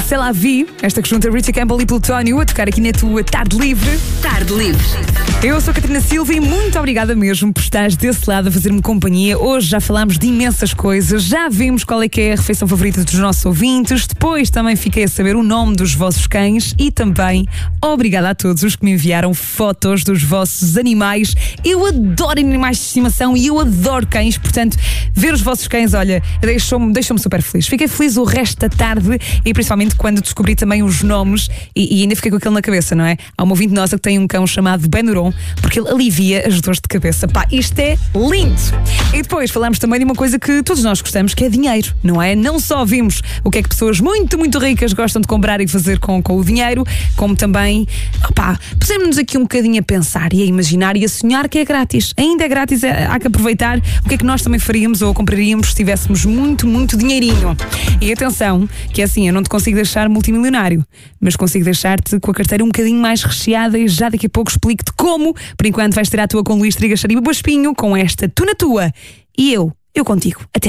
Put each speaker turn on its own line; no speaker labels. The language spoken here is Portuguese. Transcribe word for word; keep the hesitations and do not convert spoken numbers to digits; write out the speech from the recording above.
C'est la vie, esta que junta Richie Campbell e Plutónio a tocar aqui na tua Tarde Livre.
Tarde Livre.
Eu sou a Catarina Silva e muito obrigada mesmo por estares desse lado a fazer-me companhia. Hoje já falámos de imensas coisas, já vimos qual é que é a refeição favorita dos nossos ouvintes, depois também fiquei a saber o nome dos vossos cães e também obrigada a todos os que me enviaram fotos dos vossos animais. Eu adoro animais de estimação e eu adoro cães, portanto, ver os vossos cães, olha, deixou-me deixou-me super feliz. Fiquei feliz o resto da tarde e principalmente quando descobri também os nomes e, e ainda fiquei com aquilo na cabeça, não é? Há uma ouvinte nossa que tem um cão chamado Benuron, porque ele alivia as dores de cabeça. Pá, isto é lindo! E depois falámos também de uma coisa que todos nós gostamos, que é dinheiro, não é? Não só vimos o que é que pessoas muito, muito ricas gostam de comprar e fazer com, com o dinheiro, como também, opá, pusemos-nos aqui um bocadinho a pensar e a imaginar e a sonhar que é grátis. Ainda é grátis, é, há que aproveitar o que é que nós também faríamos ou compraríamos se tivéssemos muito, muito dinheirinho. E atenção, que é assim, eu não te consigo deixar multimilionário, mas consigo deixar-te com a carteira um bocadinho mais recheada e já daqui a pouco explico-te como. Por enquanto vais ter a tua com Luís Trigas Xariba Boa Espinho com esta Tu na Tua e eu, eu contigo. Até